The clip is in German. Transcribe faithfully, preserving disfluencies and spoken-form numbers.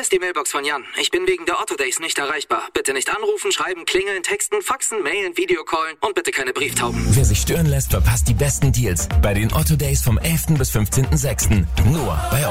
Hier ist die Mailbox von Jan. Ich bin wegen der Otto Days nicht erreichbar. Bitte nicht anrufen, schreiben, klingeln, texten, faxen, mailen, Videocallen und bitte keine Brieftauben. Wer sich stören lässt, verpasst die besten Deals bei den Otto Days vom elften bis fünfzehnten sechsten Nur bei